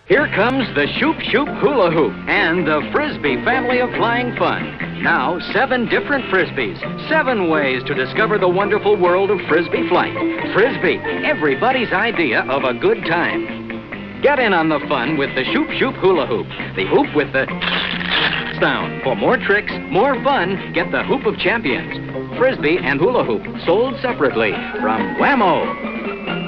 Here comes the Shoop Shoop Hula Hoop and the Frisbee family of flying fun. Now, 7 different Frisbees, 7 ways to discover the wonderful world of Frisbee flight. Frisbee, everybody's idea of a good time. Get in on the fun with the Shoop Shoop Hula Hoop, the hoop with the sound. For more tricks, more fun, get the Hoop of Champions. Frisbee and Hula Hoop, sold separately from Wham-O.